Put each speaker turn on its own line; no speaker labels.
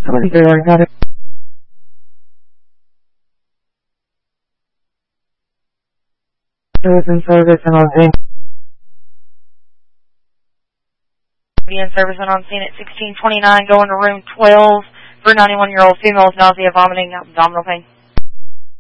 Somebody there, got it. Service and on scene.
Be in service and on scene at 1629, going to room 12 for 91-year-old female with nausea, vomiting, abdominal pain.